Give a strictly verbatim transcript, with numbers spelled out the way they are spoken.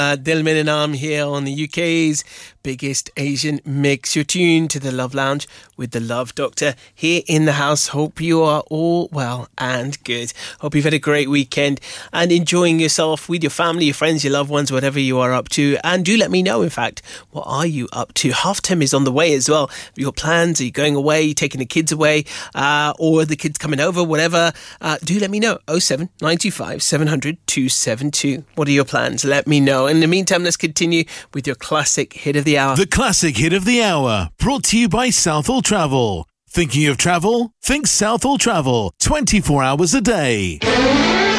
Uh, Dilmin and I'm here on the U K's biggest Asian mix. You're tuned to the Love Lounge with the Love Doctor here in the house. Hope you are all well and good. Hope you've had a great weekend and enjoying yourself with your family, your friends, your loved ones, whatever you are up to. And do let me know, in fact, what are you up to? Half term is on the way as well. Your plans, are you going away, are you taking the kids away, uh, or the kids coming over, whatever? Uh, do let me know. oh seven nine two five seven hundred two seven two. What are your plans? Let me know. In the meantime, let's continue with your classic hit of the hour. The classic hit of the hour, brought to you by Southall Travel. Thinking of travel? Think Southall Travel, twenty-four hours a day.